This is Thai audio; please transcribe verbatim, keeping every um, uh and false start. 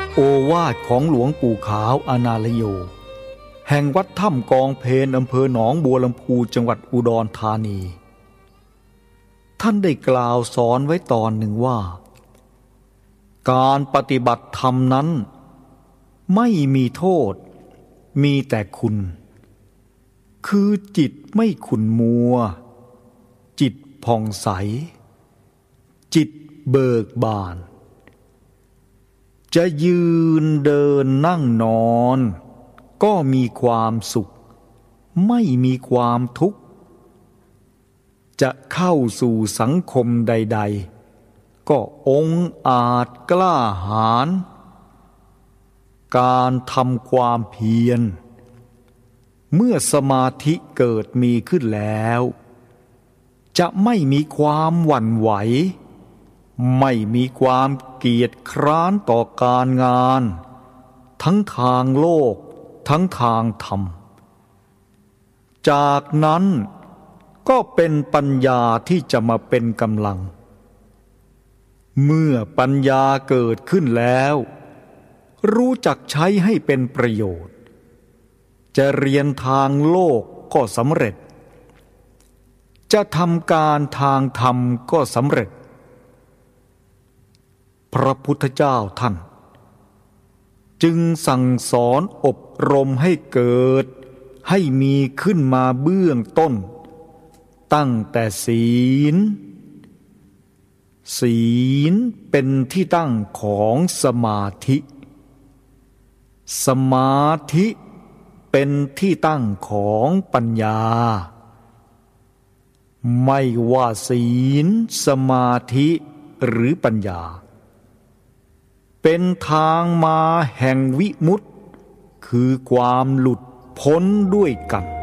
โอวาทของหลวงปู่ขาวอานาลโยแห่งวัดถ้ำกองเพนอำเภอหนองบัวลำพูจังหวัดอุดรธานีท่านได้กล่าวสอนไว้ตอนหนึ่งว่าการปฏิบัติธรรมนั้นไม่มีโทษมีแต่คุณคือจิตไม่ขุ่นมัวจิตผ่องใสจิตเบิกบานจะยืนเดินนั่งนอนก็มีความสุขไม่มีความทุกข์จะเข้าสู่สังคมใดๆก็องอาจกล้าหาญการทำความเพียรเมื่อสมาธิเกิดมีขึ้นแล้วจะไม่มีความหวั่นไหวไม่มีความเกียจคร้านต่อการงานทั้งทางโลกทั้งทางธรรมจากนั้นก็เป็นปัญญาที่จะมาเป็นกำลังเมื่อปัญญาเกิดขึ้นแล้วรู้จักใช้ให้เป็นประโยชน์จะเรียนทางโลกก็สำเร็จจะทำการทางธรรมก็สำเร็จพระพุทธเจ้าท่านจึงสั่งสอนอบรมให้เกิดให้มีขึ้นมาเบื้องต้นตั้งแต่ศีลศีลเป็นที่ตั้งของสมาธิสมาธิเป็นที่ตั้งของปัญญาไม่ว่าศีลสมาธิหรือปัญญาเป็นทางมาแห่งวิมุตติคือความหลุดพ้นด้วยกัน